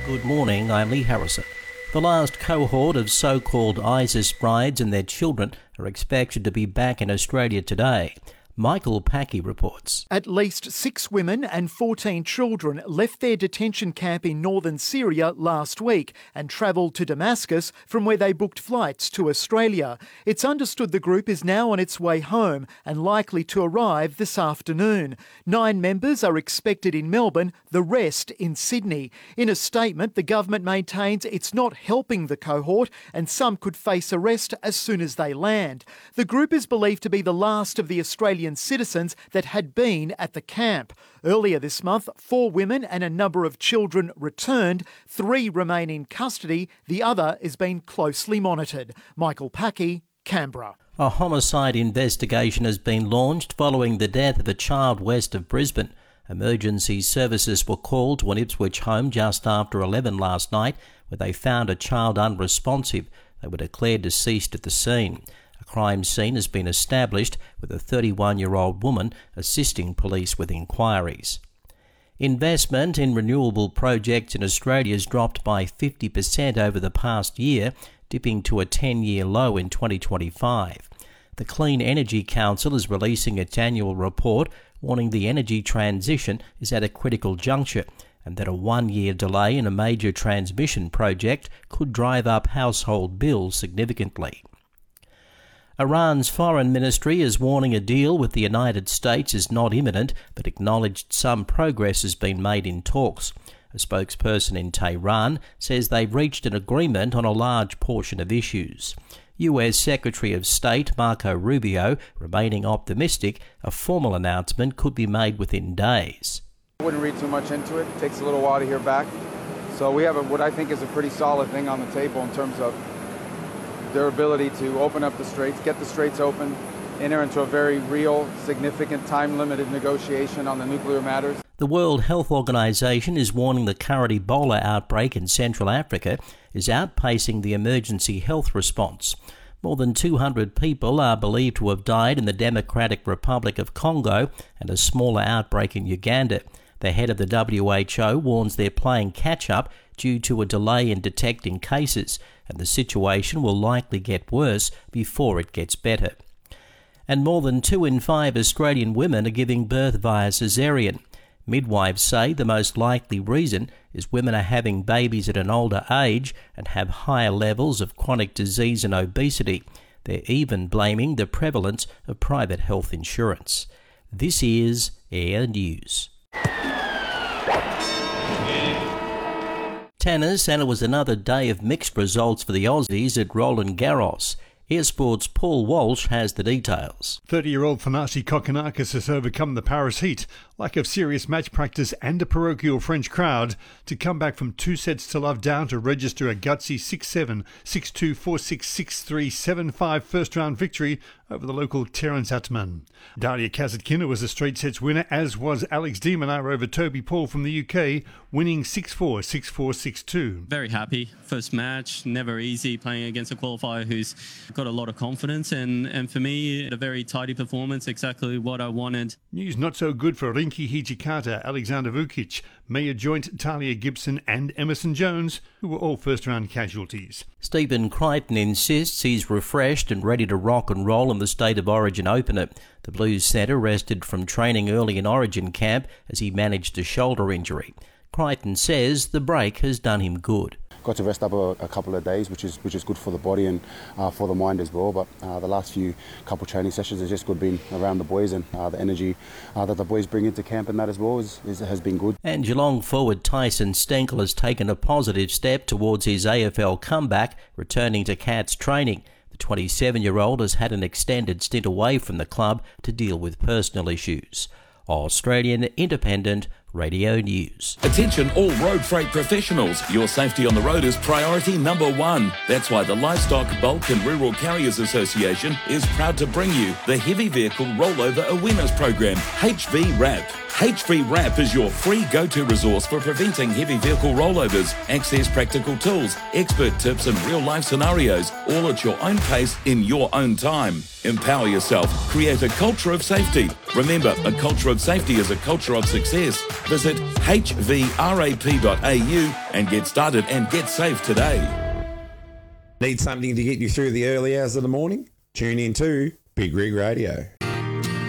Good morning, I'm Lee Harrison. The last cohort of so-called ISIS brides and their children are expected to be back in Australia today. Michael Packey reports. At least 6 women and 14 children left their detention camp in northern Syria last week and travelled to Damascus, from where they booked flights to Australia. It's understood the group is now on its way home and likely to arrive this afternoon. 9 members are expected in Melbourne, the rest in Sydney. In a statement, the government maintains it's not helping the cohort and some could face arrest as soon as they land. The group is believed to be the last of the Australian citizens that had been at the camp. Earlier this month, 4 women and a number of children returned. 3 remain in custody. The other is being closely monitored. Michael Packey, Canberra. A homicide investigation has been launched following the death of a child west of Brisbane. Emergency services were called to an Ipswich home just after 11 last night, where they found a child unresponsive. They were declared deceased at the scene. A crime scene has been established with a 31-year-old woman assisting police with inquiries. Investment in renewable projects in Australia has dropped by 50% over the past year, dipping to a 10-year low in 2025. The Clean Energy Council is releasing its annual report warning the energy transition is at a critical juncture and that a 1-year delay in a major transmission project could drive up household bills significantly. Iran's foreign ministry is warning a deal with the United States is not imminent, but acknowledged some progress has been made in talks. A spokesperson in Tehran says they've reached an agreement on a large portion of issues. US Secretary of State Marco Rubio remaining optimistic a formal announcement could be made within days. I wouldn't read too much into it. It takes a little while to hear back. So we have what I think is a pretty solid thing on the table in terms of their ability to open up the straits, get the straits open, enter into a very real, significant, time-limited negotiation on the nuclear matters. The World Health Organization is warning the current Ebola outbreak in Central Africa is outpacing the emergency health response. More than 200 people are believed to have died in the Democratic Republic of Congo and a smaller outbreak in Uganda. The head of the WHO warns they're playing catch-up due to a delay in detecting cases, and the situation will likely get worse before it gets better. And more than 2 in 5 Australian women are giving birth via caesarean. Midwives say the most likely reason is women are having babies at an older age and have higher levels of chronic disease and obesity. They're even blaming the prevalence of private health insurance. This is Air News. Tennis, and it was another day of mixed results for the Aussies at Roland Garros. Air Sports' Paul Walsh has the details. 30-year-old Thanasi Kokkinakis has overcome the Paris heat, lack of serious match practice and a parochial French crowd to come back from 2 sets to love down to register a gutsy 6-7, 6-2, 4-6, 6-3, 7-5 first-round victory over the local Terence Atman. Daria Kasatkina was a straight sets winner, as was Alex de Minaur over Toby Paul from the UK, winning 6-4, 6-4, 6-2. Very happy. First match, never easy playing against a qualifier who's got a lot of confidence, and for me, a very tidy performance, exactly what I wanted. News not so good for Rinky Hijikata, Alexander Vukic, Maya Joint, Talia Gibson and Emerson Jones, who were all first-round casualties. Stephen Crichton insists he's refreshed and ready to rock and roll in the State of Origin opener. The Blues centre rested from training early in Origin camp as he managed a shoulder injury. Crichton says the break has done him good. Got to rest up a couple of days, which is good for the body and for the mind as well. But the last couple training sessions has just good being around the boys, and the energy that the boys bring into camp and that as well has been good. And Geelong forward Tyson Stenkel has taken a positive step towards his AFL comeback, returning to Cats training. The 27-year-old has had an extended stint away from the club to deal with personal issues. Australian Independent Radio News. Attention all road freight professionals. Your safety on the road is priority number 1. That's why the Livestock, Bulk and Rural Carriers Association is proud to bring you the Heavy Vehicle Rollover Awareness Program, HVRAP. HV Wrap is your free go-to resource for preventing heavy vehicle rollovers. Access practical tools, expert tips and real-life scenarios, all at your own pace in your own time. Empower yourself. Create a culture of safety. Remember, a culture of safety is a culture of success. Visit hvrap.au and get started and get safe today. Need something to get you through the early hours of the morning? Tune in to Big Rig Radio.